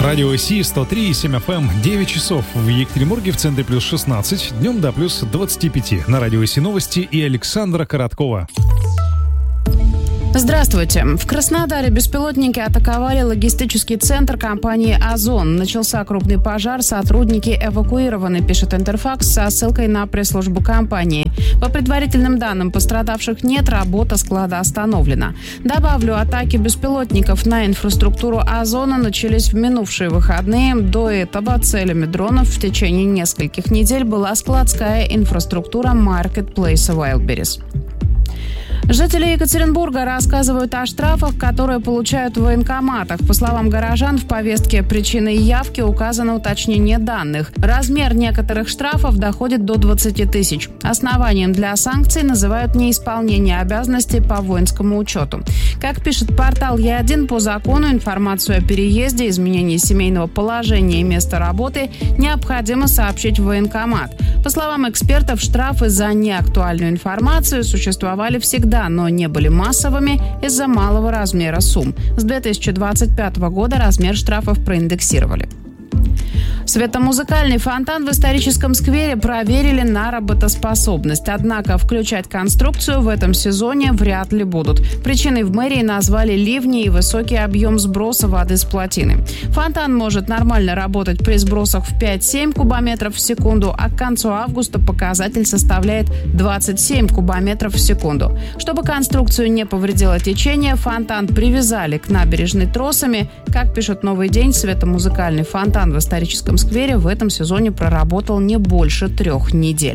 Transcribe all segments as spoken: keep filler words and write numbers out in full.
Радио Си сто три и семь эф эм, девять часов в Екатеринбурге, в центре плюс шестнадцать, днем до плюс двадцати пяти. На Радио Си новости и Александра Короткова. Здравствуйте. В Краснодаре беспилотники атаковали логистический центр компании «Озон». Начался крупный пожар, сотрудники эвакуированы, пишет Интерфакс со ссылкой на пресс-службу компании. По предварительным данным, пострадавших нет, работа склада остановлена. Добавлю, атаки беспилотников на инфраструктуру «Озона» начались в минувшие выходные. До этого целями дронов в течение нескольких недель была складская инфраструктура маркетплейса Wildberries. Жители Екатеринбурга рассказывают о штрафах, которые получают в военкоматах. По словам горожан, в повестке причиной явки указано уточнение данных. Размер некоторых штрафов доходит до двадцати тысяч. Основанием для санкций называют неисполнение обязанностей по воинскому учету. Как пишет портал Е один, по закону информацию о переезде, изменении семейного положения и места работы необходимо сообщить в военкомат. По словам экспертов, штрафы за неактуальную информацию существовали всегда, но не были массовыми из-за малого размера сумм. С две тысячи двадцать пятого года размер штрафов проиндексировали. Светомузыкальный фонтан в историческом сквере проверили на работоспособность. Однако включать конструкцию в этом сезоне вряд ли будут. Причиной в мэрии назвали ливни и высокий объем сброса воды с плотины. Фонтан может нормально работать при сбросах в пять-семь кубометров в секунду, а к концу августа показатель составляет двадцать семь кубометров в секунду. Чтобы конструкцию не повредило течение, фонтан привязали к набережной тросами. Как пишет «Новый день», светомузыкальный фонтан в историческом сквере в этом сезоне проработал не больше трех недель.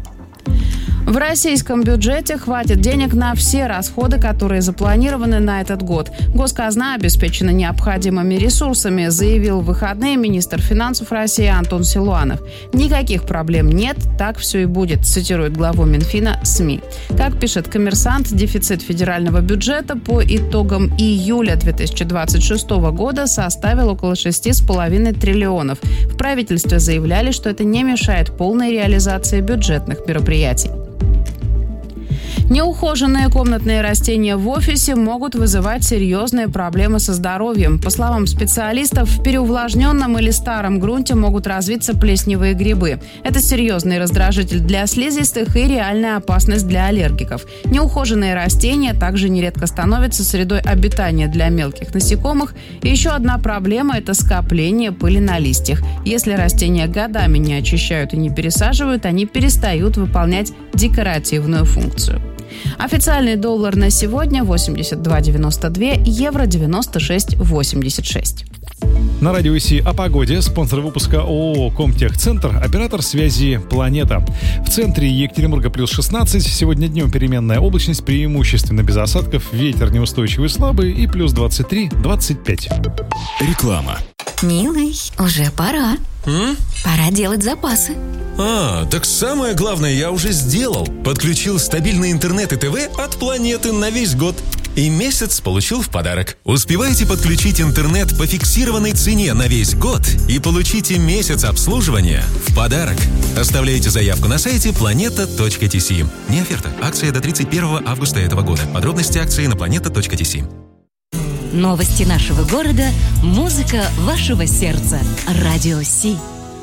В российском бюджете хватит денег на все расходы, которые запланированы на этот год. Госказна обеспечена необходимыми ресурсами, заявил в выходные министр финансов России Антон Силуанов. Никаких проблем нет, так все и будет, цитирует главу Минфина СМИ. Как пишет «Коммерсант», дефицит федерального бюджета по итогам июля две тысячи двадцать шестого года составил около шести с половиной триллионов. В правительстве заявляли, что это не мешает полной реализации бюджетных мероприятий. Неухоженные комнатные растения в офисе могут вызывать серьезные проблемы со здоровьем. По словам специалистов, в переувлажненном или старом грунте могут развиться плесневые грибы. Это серьезный раздражитель для слизистых и реальная опасность для аллергиков. Неухоженные растения также нередко становятся средой обитания для мелких насекомых. И еще одна проблема – это скопление пыли на листьях. Если растения годами не очищают и не пересаживают, они перестают выполнять декоративную функцию. Официальный доллар на сегодня восемьдесят два девяносто два, евро девяносто шесть восемьдесят шесть. На Радио Си о погоде. Спонсор выпуска ООО «Комтехцентр», оператор связи «Планета». В центре Екатеринбурга плюс шестнадцать. Сегодня днем переменная облачность, преимущественно без осадков, ветер неустойчивый слабый и плюс двадцать три двадцать пять. Реклама. Милый, уже пора. М? Пора делать запасы. А, так самое главное я уже сделал. Подключил стабильный интернет и ТВ от Планеты на весь год. И месяц получил в подарок. Успевайте подключить интернет по фиксированной цене на весь год и получите месяц обслуживания в подарок. Оставляйте заявку на сайте планета точка ти си. Не оферта. Акция до тридцать первого августа этого года. Подробности акции на планета точка ти си. Новости нашего города, музыка вашего сердца. Радио Си.